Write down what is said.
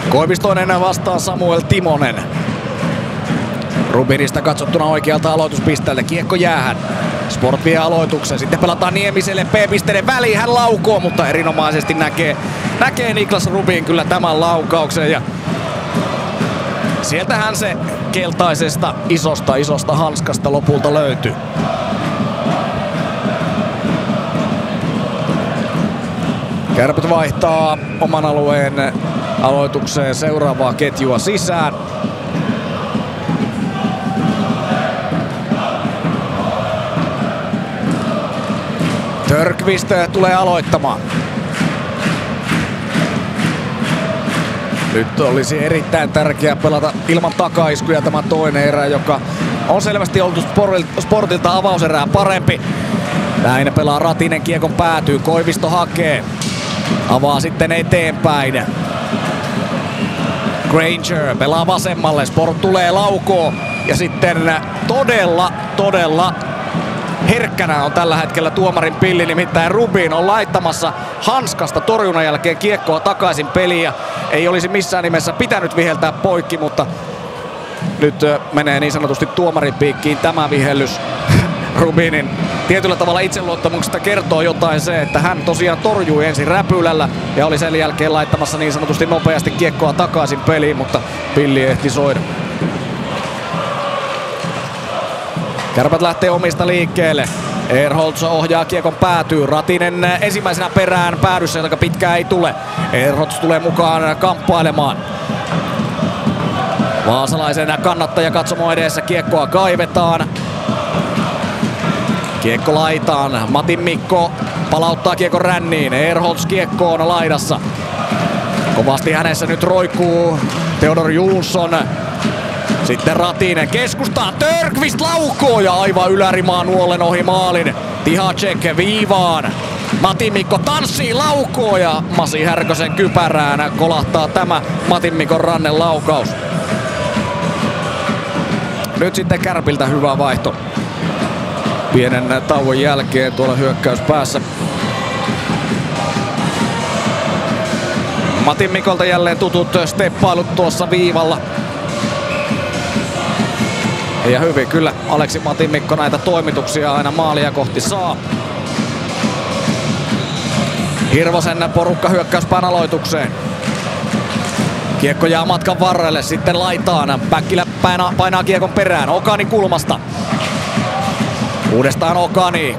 Koivistoinen vastaan Samuel Timonen. Rubinista katsottuna oikealta aloituspisteeltä. Kiekko jäähän. Sport vie aloituksen. Sitten pelataan Niemiselle P-pisteiden väliin. Hän laukoo, mutta erinomaisesti näkee Niklas Rubin kyllä tämän laukauksen. Ja sieltähän se keltaisesta isosta hanskasta lopulta löytyy. Kärpät vaihtaa oman alueen aloitukseen seuraavaa ketjua sisään. Törkvist tulee aloittamaan. Nyt olisi erittäin tärkeää pelata ilman takaiskuja tämä toinen erä, joka on selvästi oltu Sportilta avauserää parempi. Näin pelaa Ratinen, kiekon päätyy, Koivisto hakee. Avaa sitten eteenpäin. Granger pelaa vasemmalle, Sport tulee laukoo. Ja sitten todella herkkänä on tällä hetkellä tuomarin pilli, nimittäin Rubin on laittamassa hanskasta torjunnan jälkeen kiekkoa takaisin peliin. Ei olisi missään nimessä pitänyt viheltää poikki, mutta nyt menee niin sanotusti tuomarin piikkiin tämä vihellys. Rubinin tietyllä tavalla itseluottamuksesta kertoo jotain se, että hän tosiaan torjui ensin räpylällä ja oli sen jälkeen laittamassa niin sanotusti nopeasti kiekkoa takaisin peliin, mutta pilli ehti soida. Kärpät lähtee omista liikkeelle. Ehrholtz ohjaa kiekon päätyy. Ratinen ensimmäisenä perään päädyssä, joka pitkään ei tule. Ehrholtz tulee mukaan kamppailemaan. Vaasalaisen kannattaja katsomo edessä, kiekkoa kaivetaan. Kiekko laitaan. Matin Mikko palauttaa kiekon ränniin. Ehrholtz kiekkoon laidassa. Kovasti hänessä nyt roikkuu Theodor Jonsson. Sitten Ratinen keskustaa. Törkvist laukoo ja aivan ylärimaan nuolen ohi maalin. Tihacek viivaan. Matin Mikko tanssii, laukoo ja Masi Härkösen kypärään kolahtaa tämä Matin Mikon rannen laukaus. Nyt sitten Kärpiltä hyvä vaihto. Pienen tauon jälkeen tuolla hyökkäyspäässä. Matin Mikolta jälleen tutut steppailut tuossa viivalla. Ja hyvin kyllä Aleksi Matin Mikko näitä toimituksia aina maalia kohti saa. Hirvosen porukka hyökkäyspään aloitukseen. Kiekko jää matkan varrelle, sitten laitaan. Päkkilä painaa kiekon perään. Okani kulmasta. Uudestaan Okani.